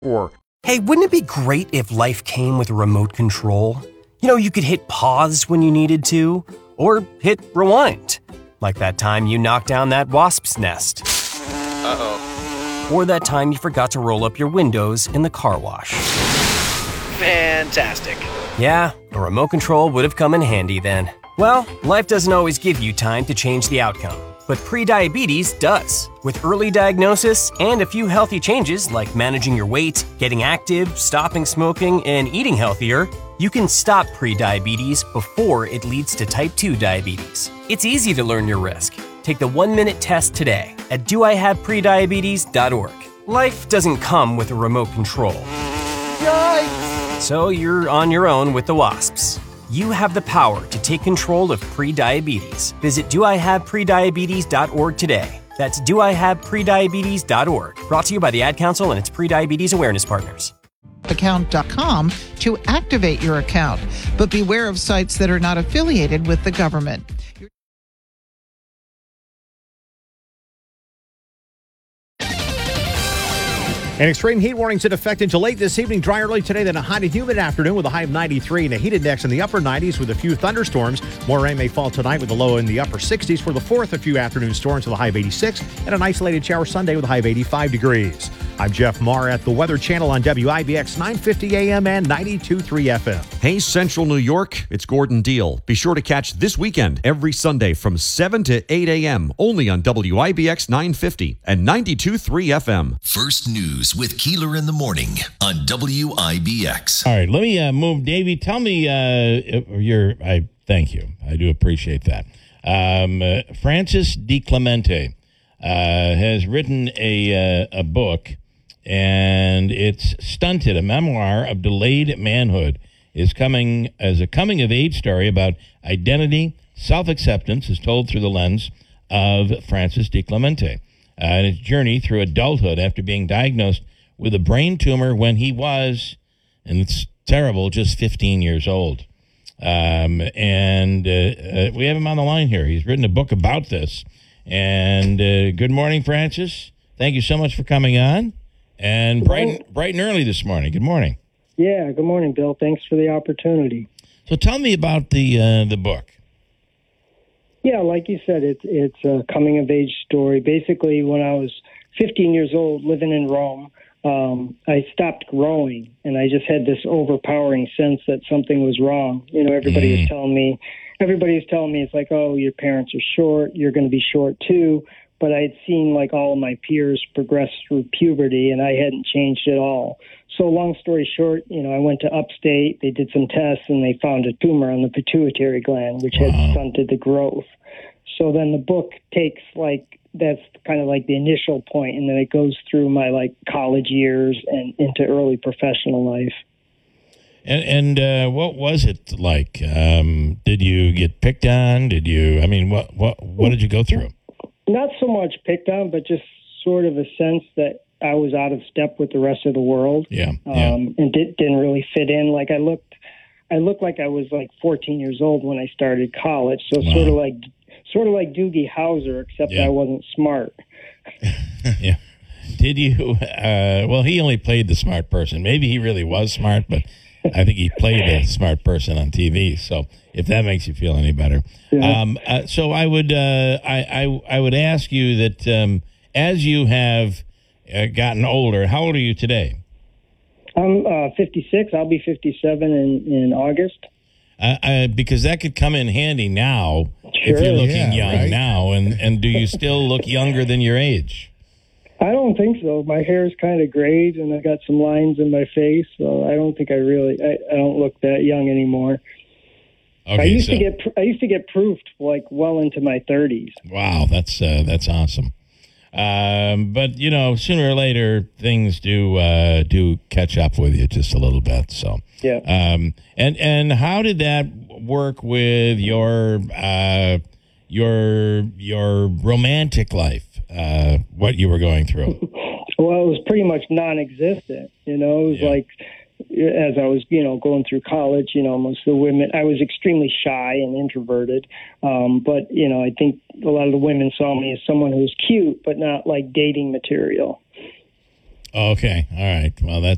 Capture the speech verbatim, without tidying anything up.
Or, hey, wouldn't it be great if life came with a remote control? You know, you could hit pause when you needed to, or hit rewind. Like that time you knocked down that wasp's nest. Uh-oh. Or that time you forgot to roll up your windows in the car wash. Fantastic. Yeah, a remote control would have come in handy then. Well, life doesn't always give you time to change the outcome. But prediabetes does. With early diagnosis and a few healthy changes like managing your weight, getting active, stopping smoking, and eating healthier, you can stop prediabetes before it leads to type two diabetes. It's easy to learn your risk. Take the one-minute test today at do I have prediabetes dot org. Life doesn't come with a remote control. Yikes! So you're on your own with the wasps. You have the power to take control of prediabetes. Visit do I have prediabetes dot org today. That's do I have prediabetes dot org. Brought to you by the Ad Council and its prediabetes awareness partners. account dot com to activate your account, but beware of sites that are not affiliated with the government. An extreme heat warning's in effect until late this evening. Dry early today, then a hot and humid afternoon with a high of ninety-three and a heat index in the upper nineties with a few thunderstorms. More rain may fall tonight with a low in the upper sixties. For the fourth, a few afternoon storms with a high of eighty-six and an isolated shower Sunday with a high of eighty-five degrees. I'm Jeff Marr at the Weather Channel on W I B X nine fifty A M and ninety-two point three F M. Hey, Central New York, it's Gordon Deal. Be sure to catch This Weekend every Sunday from seven to eight A M only on W I B X nine fifty and ninety-two point three F M. First News with Keeler in the morning on W I B X. All right, let me uh, move. Davey, tell me uh, your. I thank you. I do appreciate that. Um, uh, Francis DiClemente uh, has written a uh, a book, and it's Stunted, a memoir of delayed manhood. Is coming as a coming of age story about identity, self acceptance, is told through the lens of Francis DiClemente, uh, and his journey through adulthood after being diagnosed with a brain tumor when he was, and it's terrible, just fifteen years old. Um, and uh, uh, we have him on the line here. He's written a book about this. And uh, good morning, Francis. Thank you so much for coming on. And bright, and- bright and early this morning. Good morning. Yeah, good morning, Bill. Thanks for the opportunity. So tell me about the uh, the book. Yeah, like you said, it's it's a coming of age story. Basically, when I was fifteen years old, living in Rome, um, I stopped growing, and I just had this overpowering sense that something was wrong. You know, everybody mm. was telling me, everybody was telling me, it's like, oh, your parents are short, you're going to be short too. But I had seen like all of my peers progress through puberty, and I hadn't changed at all. So long story short, you know, I went to upstate, they did some tests, and they found a tumor on the pituitary gland, which wow. had stunted the growth. So then the book takes like, that's kind of like the initial point, and then it goes through my like college years and into early professional life. And, and uh, what was it like? Um, did you get picked on? Did you, I mean, what, what, what did you go through? Not so much picked on, but just sort of a sense that I was out of step with the rest of the world. Yeah. yeah. Um, and did, didn't really fit in. Like I looked, I looked like I was like fourteen years old when I started college. So wow. sort of like, sort of like Doogie Howser, except yeah. I wasn't smart. yeah. Did you, uh, well, he only played the smart person. Maybe he really was smart, but I think he played a smart person on T V. So if that makes you feel any better. Yeah. Um, uh, so I would, uh, I, I, I would ask you that um, as you have uh, gotten older, how old are you today? I'm uh, fifty-six. I'll be fifty-seven in, in August. Uh, uh, because that could come in handy now sure, if you're looking yeah, young right? now. And, and do you still look younger than your age? I don't think so. My hair is kind of grayed, and I got some lines in my face, so I don't think I really. I, I don't look that young anymore. Okay, I used so, to get. I used to get proofed like well into my thirties. Wow, that's uh, that's awesome. Um, but you know, sooner or later, things do uh, do catch up with you just a little bit. So yeah. Um, and and how did that work with your uh, your your romantic life? Uh, what you were going through? Well, it was pretty much non-existent. You know, it was yeah. like as I was, you know, going through college. You know, most of the women, I was extremely shy and introverted. Um, but you know, I think a lot of the women saw me as someone who was cute, but not like dating material. Okay, all right. Well, that